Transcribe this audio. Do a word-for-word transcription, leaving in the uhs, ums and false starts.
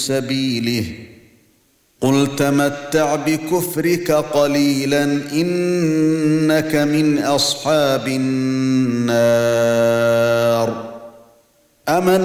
سبيله قل تمتع بكفرك قليلا إنك من أصحاب النار. أمن